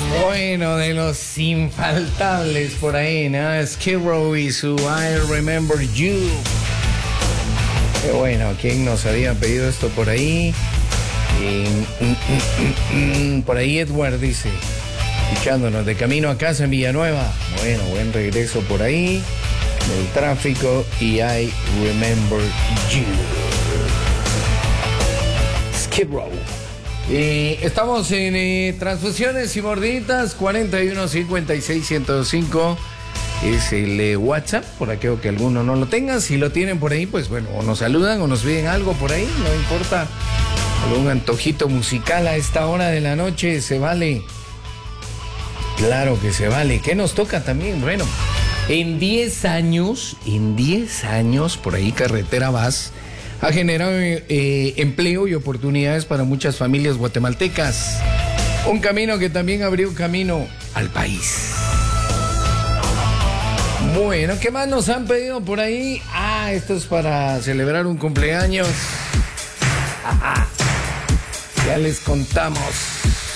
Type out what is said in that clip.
Bueno, de los infaltables por ahí, ¿no? Skid Row y su I Remember You. Qué bueno, ¿quién nos había pedido esto por ahí? Por ahí Edward dice, escuchándonos de camino a casa en Villanueva. Bueno, buen regreso por ahí del tráfico y I Remember You. Skid Row. Estamos en transfusiones y morditas 41 56 105 es el WhatsApp, por aquello que alguno no lo tenga. Si lo tienen por ahí, pues bueno, o nos saludan o nos piden algo por ahí, no importa. Algún antojito musical a esta hora de la noche, se vale. Claro que se vale. ¿Qué nos toca también? Bueno, en 10 años, por ahí Carretera Vaz ha generado empleo y oportunidades para muchas familias guatemaltecas. Un camino que también abrió camino al país. Bueno, ¿qué más nos han pedido por ahí? Esto es para celebrar un cumpleaños. Ya les contamos.